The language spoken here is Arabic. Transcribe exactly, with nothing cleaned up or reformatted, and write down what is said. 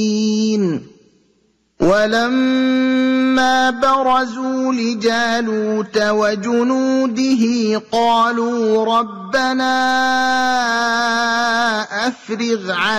وَلَمَّا بَرَزُوا لِجَالُوتَ وَجُنُودِهِ قَالُوا رَبَّنَا أَفْرِغْ عَلَيْنَا